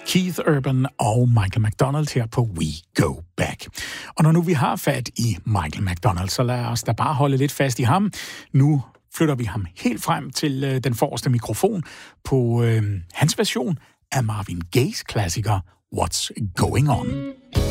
Keith Urban og Michael McDonald her på We Go Back. Og når nu vi har fat i Michael McDonald, så lad os da bare holde lidt fast i ham. Nu flytter vi ham helt frem til den forreste mikrofon på hans version af Marvin Gaye's klassiker What's Going On.